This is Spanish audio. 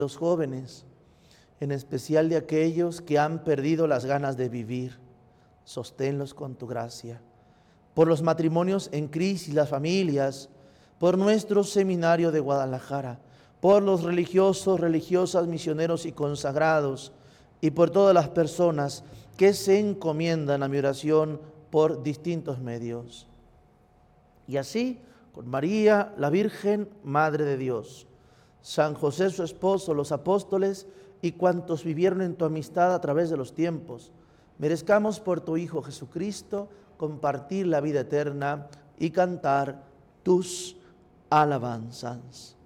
los jóvenes, en especial de aquellos que han perdido las ganas de vivir. Sosténlos con tu gracia. Por los matrimonios en crisis, las familias, por nuestro seminario de Guadalajara, por los religiosos, religiosas, misioneros y consagrados, y por todas las personas que se encomiendan a mi oración por distintos medios. Y así, con María, la Virgen, Madre de Dios, San José su esposo, los apóstoles y cuantos vivieron en tu amistad a través de los tiempos, merezcamos por tu Hijo Jesucristo compartir la vida eterna y cantar tus alabanzas.